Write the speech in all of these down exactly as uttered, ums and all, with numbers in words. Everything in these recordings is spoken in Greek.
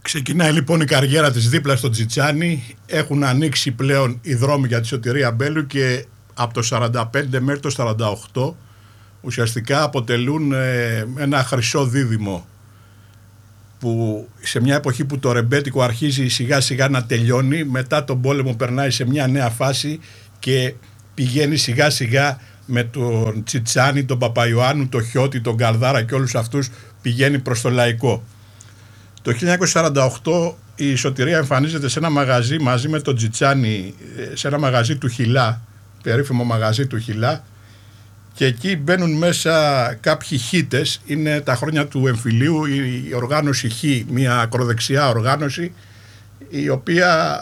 Ξεκινάει λοιπόν η καριέρα της δίπλα στο Τζιτσάνι. Έχουν ανοίξει πλέον οι δρόμοι για τη Σωτηρία Μπέλου και από το σαράντα πέντε μέχρι το σαράντα οκτώ ουσιαστικά αποτελούν ε, ένα χρυσό δίδυμο, που σε μια εποχή που το ρεμπέτικο αρχίζει σιγά σιγά να τελειώνει, μετά τον πόλεμο περνάει σε μια νέα φάση και πηγαίνει σιγά σιγά με τον Τσιτσάνι, τον Παπαϊωάννου, τον Χιώτη, τον Καλδάρα και όλους αυτούς, πηγαίνει προς το λαϊκό. Το χίλια εννιακόσια σαράντα οκτώ η Σωτηρία εμφανίζεται σε ένα μαγαζί μαζί με τον Τζιτσάνι, σε ένα μαγαζί του Χιλά, περίφημο μαγαζί του Χιλά, και εκεί μπαίνουν μέσα κάποιοι χίτες. Είναι τα χρόνια του εμφυλίου, η οργάνωση Χ, μια ακροδεξιά οργάνωση, η οποία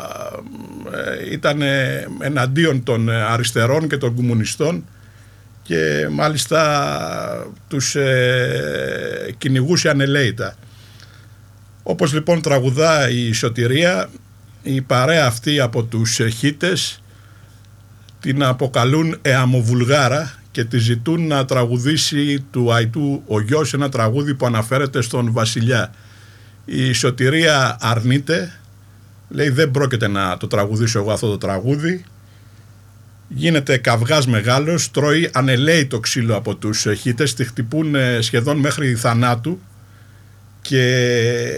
ήταν εναντίον των αριστερών και των κομμουνιστών και μάλιστα τους ε, κυνηγούσε ανελαίητα. Όπως λοιπόν τραγουδά η Σωτηρία, η παρέα αυτή από τους χίτες την αποκαλούν Εαμοβουλγάρα και τη ζητούν να τραγουδήσει του Αϊτού ο γιος, ένα τραγούδι που αναφέρεται στον βασιλιά. Η Σωτηρία αρνείται, λέει δεν πρόκειται να το τραγουδήσω εγώ αυτό το τραγούδι. Γίνεται καυγάς μεγάλος, τρώει ανελαίητο ξύλο από τους χίτες, τη χτυπούν σχεδόν μέχρι θανάτου, και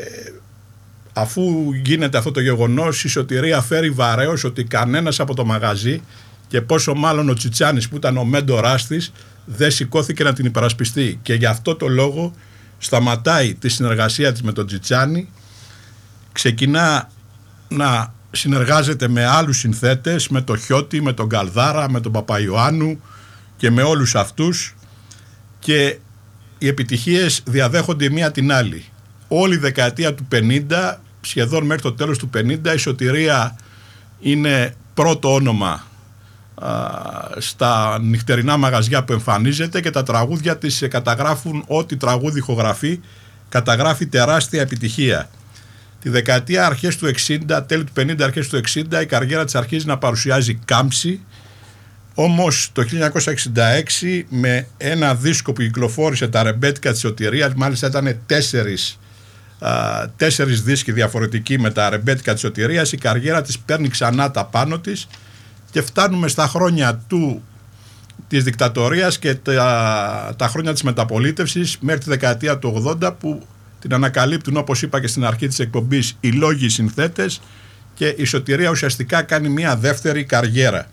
αφού γίνεται αυτό το γεγονός η Σωτηρία φέρει βαρέως ότι κανένας από το μαγαζί, και πόσο μάλλον ο Τσιτσάνης που ήταν ο μέντοράς της, δεν σηκώθηκε να την υπερασπιστεί, και γι' αυτό το λόγο σταματάει τη συνεργασία της με τον Τσιτσάνη, ξεκινά να συνεργάζεται με άλλους συνθέτες, με τον Χιώτη, με τον Καλδάρα, με τον Παπαϊωάννου και με όλους αυτούς, και οι επιτυχίες διαδέχονται μία την άλλη. Όλη η δεκαετία του πενήντα, σχεδόν μέχρι το τέλος του πενήντα, η Σωτηρία είναι πρώτο όνομα α, στα νυχτερινά μαγαζιά που εμφανίζεται, και τα τραγούδια της καταγράφουν, ό,τι τραγούδι ηχογραφεί καταγράφει τεράστια επιτυχία. Τη δεκαετία αρχές του εξήντα, τέλη του πενήντα, αρχές του εξήντα, η καριέρα της αρχίζει να παρουσιάζει κάμψη. Όμως το χίλια εννιακόσια εξήντα έξι, με ένα δίσκο που κυκλοφόρησε, τα ρεμπέτικα της Σωτηρίας, μάλιστα ήταν τέσσερις, α, τέσσερις δίσκοι διαφορετικοί με τα ρεμπέτικα της Σωτηρίας, η καριέρα της παίρνει ξανά τα πάνω της και φτάνουμε στα χρόνια του, της δικτατορίας και τα, τα χρόνια της μεταπολίτευσης μέχρι τη δεκαετία του ογδόντα, που την ανακαλύπτουν, όπως είπα και στην αρχή της εκπομπής, οι λόγοι συνθέτες, και η Σωτηρία ουσιαστικά κάνει μια δεύτερη καριέρα.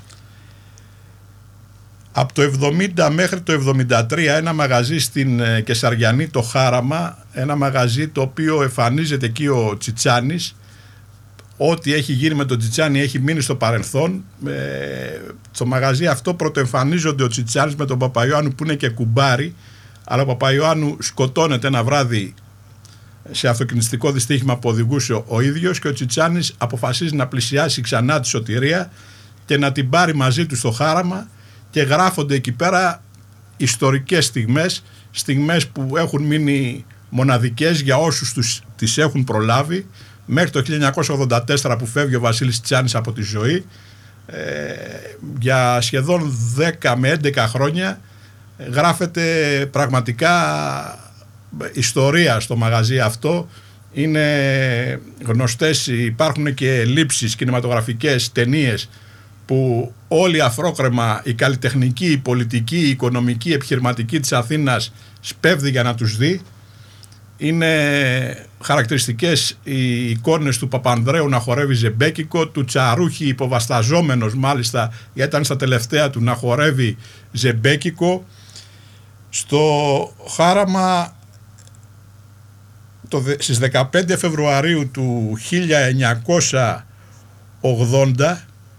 Από το εβδομήντα μέχρι το εβδομήντα τρία ένα μαγαζί στην Κεσαριανή, το Χάραμα, ένα μαγαζί το οποίο εμφανίζεται εκεί ο Τσιτσάνης. Ό,τι έχει γίνει με τον Τσιτσάνη έχει μείνει στο παρελθόν. Ε, στο μαγαζί αυτό πρωτοεμφανίζονται ο Τσιτσάνης με τον Παπαϊωάννου, που είναι και κουμπάρι, αλλά ο Παπαϊωάννου σκοτώνεται ένα βράδυ σε αυτοκινηστικό δυστύχημα που οδηγούσε ο ίδιος, και ο Τσιτσάνης αποφασίζει να πλησιάσει ξανά τη Σωτηρία και να την πάρει μαζί του στο Χάραμα, και γράφονται εκεί πέρα ιστορικές στιγμές, στιγμές που έχουν μείνει μοναδικές για όσους τους, τις έχουν προλάβει, μέχρι το χίλια εννιακόσια ογδόντα τέσσερα που φεύγει ο Βασίλης Τσιτσάνης από τη ζωή. Ε, για σχεδόν δέκα με έντεκα χρόνια γράφεται πραγματικά ιστορία στο μαγαζί αυτό. Είναι γνωστές, υπάρχουν και λήψεις κινηματογραφικές, ταινίες, που όλοι αφρόκρεμα η καλλιτεχνική, η πολιτική, η οικονομική, η επιχειρηματική της Αθήνας σπέβδει για να τους δει. Είναι χαρακτηριστικές οι εικόνες του Παπανδρέου να χορεύει ζεμπέκικο, του Τσαρούχη υποβασταζόμενος μάλιστα, γιατί ήταν στα τελευταία του, να χορεύει ζεμπέκικο. Στο Χάραμα το, στις δεκαπέντε Φεβρουαρίου του χίλια εννιακόσια ογδόντα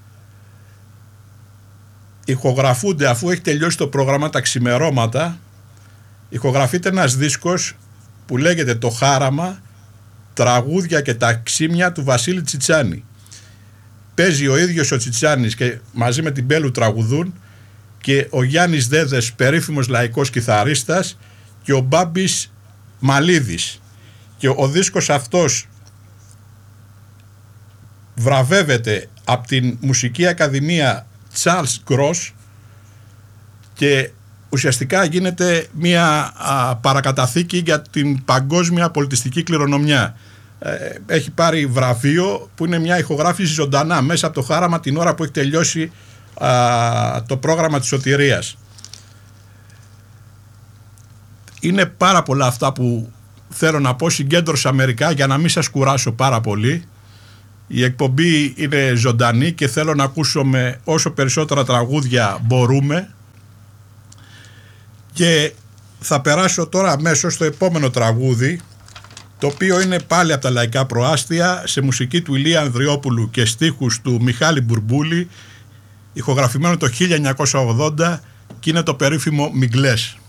ηχογραφούνται, αφού έχει τελειώσει το πρόγραμμα τα ξημερώματα, ηχογραφείται ένας δίσκος που λέγεται «Το Χάραμα, τραγούδια και ταξίμια του Βασίλη Τσιτσάνη». Παίζει ο ίδιος ο Τσιτσάνης και μαζί με την Μπέλου τραγουδούν, και ο Γιάννης Δέδες, περίφημος λαϊκός κιθαρίστας, και ο Μπάμπης Μαλίδης. Και ο δίσκος αυτός βραβεύεται από την Μουσική Ακαδημία Charles Gross, και ουσιαστικά γίνεται μια α, παρακαταθήκη για την παγκόσμια πολιτιστική κληρονομιά. Ε, έχει πάρει βραβείο που είναι μια ηχογράφηση ζωντανά μέσα από το χάραμα την ώρα που έχει τελειώσει α, το πρόγραμμα της σωτηρίας. Είναι πάρα πολλά αυτά που θέλω να πω, συγκέντρωσα μερικά για να μην σας κουράσω πάρα πολύ. Η εκπομπή είναι ζωντανή και θέλω να ακούσουμε όσο περισσότερα τραγούδια μπορούμε, και θα περάσω τώρα αμέσως στο επόμενο τραγούδι, το οποίο είναι πάλι από τα Λαϊκά Προάστια, σε μουσική του Ηλία Ανδριόπουλου και στίχους του Μιχάλη Μπουρμπούλη, ηχογραφημένο το χίλια εννιακόσια ογδόντα, και είναι το περίφημο «Μιγκλές».